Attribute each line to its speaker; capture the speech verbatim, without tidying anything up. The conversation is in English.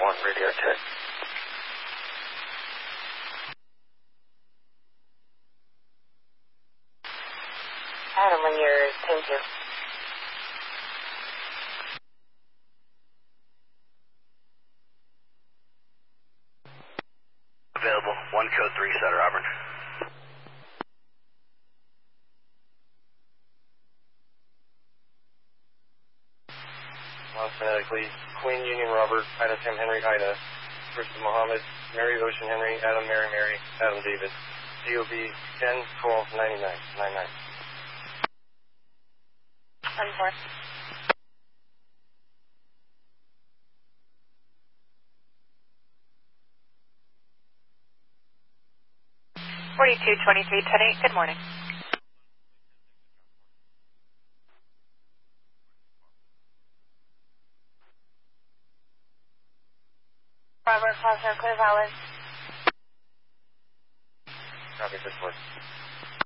Speaker 1: one, radio check.
Speaker 2: Adam, when you're ten two.
Speaker 1: Available, one code three, Sutter Auburn.
Speaker 3: Phonetically, Queen Union Robert, Ida Tim Henry Ida, Christopher Mohammed, Mary Ocean Henry, Adam Mary Mary, Adam David, D O B ten twelve ninety-nine ninety-nine.
Speaker 2: One four. Forty-two twenty-three ten eight. Good morning. Robert Foster, Clear Valley.
Speaker 3: Copy, this one.